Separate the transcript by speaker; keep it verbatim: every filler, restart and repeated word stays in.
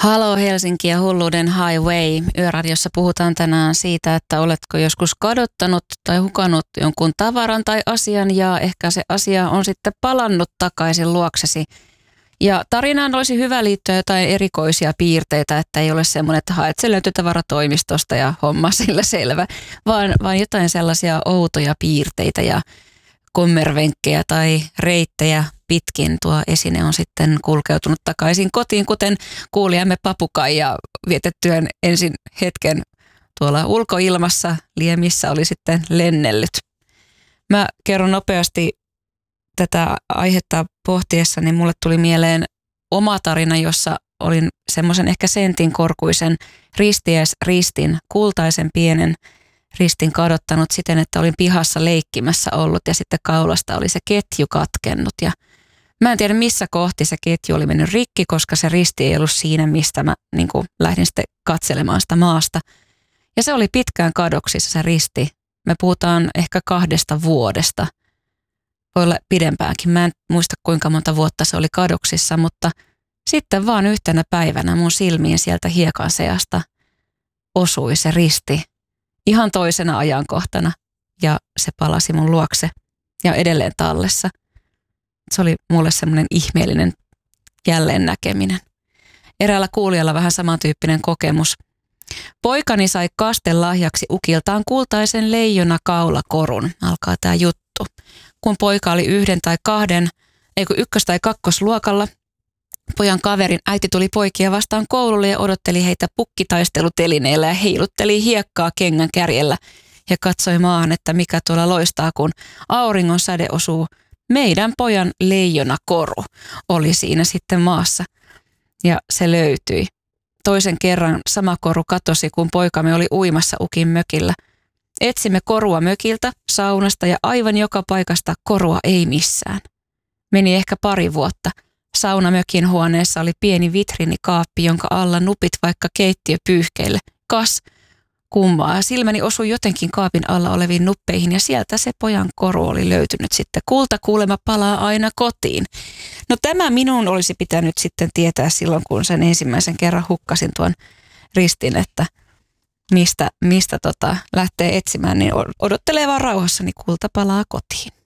Speaker 1: Halo Helsinki ja hulluuden highway. Yöradiossa puhutaan tänään siitä, että oletko joskus kadottanut tai hukannut jonkun tavaran tai asian ja ehkä se asia on sitten palannut takaisin luoksesi. Ja tarinaan olisi hyvä liittyä jotain erikoisia piirteitä, että ei ole semmoinen, että haet se löytötavaratoimistosta ja homma sillä selvä, vaan, vaan jotain sellaisia outoja piirteitä ja kommervenkkejä tai reittejä pitkin tuo esine on sitten kulkeutunut takaisin kotiin, kuten kuulijamme Papukaija vietettyään ensin hetken tuolla ulkoilmassa liemissä oli sitten lennellyt. Mä kerron nopeasti tätä aihetta pohtiessani, niin mulle tuli mieleen oma tarina, jossa olin semmoisen ehkä sentin korkuisen ristiäisristin, kultaisen pienen ristin kadottanut siten, että olin pihassa leikkimässä ollut ja sitten kaulasta oli se ketju katkennut ja mä en tiedä missä kohti se ketju oli mennyt rikki, koska se risti ei ollut siinä, mistä mä niin kuin lähdin sitten katselemaan sitä maasta. Ja se oli pitkään kadoksissa se risti. Me puhutaan ehkä kahdesta vuodesta. Voi olla pidempäänkin. Mä en muista kuinka monta vuotta se oli kadoksissa, mutta sitten vaan yhtenä päivänä mun silmiin sieltä hiekan seasta osui se risti ihan toisena ajankohtana ja se palasi mun luokse ja edelleen tallessa. Se oli mulle semmoinen ihmeellinen jälleen näkeminen. Eräällä kuulijalla vähän samantyyppinen kokemus. Poikani sai kastelahjaksi ukiltaan kultaisen leijona kaulakorun. Alkaa tää juttu. Kun poika oli yhden tai kahden, ei kun ykkös- tai kakkosluokalla, pojan kaverin äiti tuli poikia vastaan koululle ja odotteli heitä pukkitaistelutelineillä ja heilutteli hiekkaa kengän kärjellä ja katsoi maahan, että mikä tuolla loistaa, kun auringon säde osuu. Meidän pojan leijonakoru oli siinä sitten maassa ja se löytyi. Toisen kerran sama koru katosi, kun poikamme oli uimassa ukin mökillä. Etsimme korua mökiltä, saunasta ja aivan joka paikasta korua ei missään. Meni ehkä pari vuotta. Saunamökin huoneessa oli pieni vitriinikaappi, jonka alla nupit vaikka keittiöpyyhkeille. Kas, kummaa. Silmäni osui jotenkin kaapin alla oleviin nuppeihin ja sieltä se pojan koru oli löytynyt sitten. Kulta kuulemma palaa aina kotiin. No tämä minun olisi pitänyt sitten tietää silloin, kun sen ensimmäisen kerran hukkasin tuon ristin, että mistä, mistä tota lähtee etsimään, niin odottelee vaan rauhassa, niin kulta palaa kotiin.